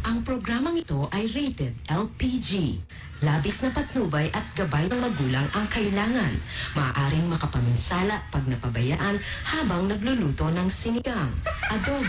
Ang programang ito ay rated LPG. Labis na patnubay at gabay ng magulang ang kailangan. Maaaring makapaminsala pag napabayaan habang nagluluto ng sinigang, adobo,